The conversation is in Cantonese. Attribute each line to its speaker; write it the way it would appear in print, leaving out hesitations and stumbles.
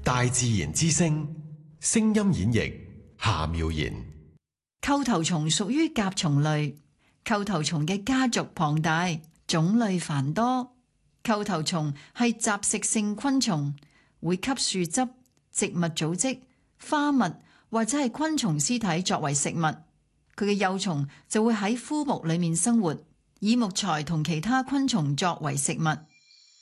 Speaker 1: 大自然之聲，聲音演繹夏妙然。
Speaker 2: 叩頭蟲屬於甲蟲類，叩頭蟲嘅家族龐大，種類繁多。叩頭蟲係雜食性昆蟲，會吸樹汁、植物組織、花蜜或者係昆蟲屍體作為食物。佢嘅幼蟲就會喺枯木裏面生活，以木材同其他昆蟲作為食物。